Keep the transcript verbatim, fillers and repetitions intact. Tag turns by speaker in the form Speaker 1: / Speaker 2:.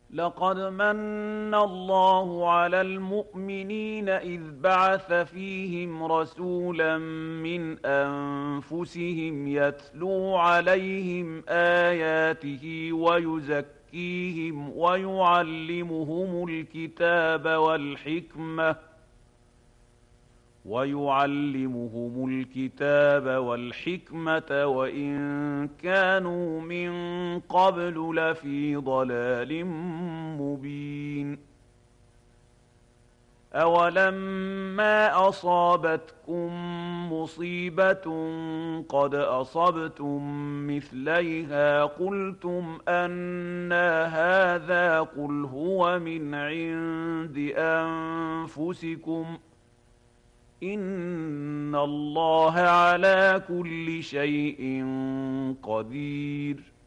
Speaker 1: لقد من الله على المؤمنين إذ بعث فيهم رسولا من أنفسهم يتلو عليهم آياته ويزكيهم ويعلمهم الكتاب والحكمة ويعلمهم الكتاب والحكمة وإن كانوا من قبل لفي ضلال مبين. أولما أصابتكم مصيبة قد أصبتم مثليها قلتم أنى هذا قل هو من عند أنفسكم إن الله على كل شيء قدير.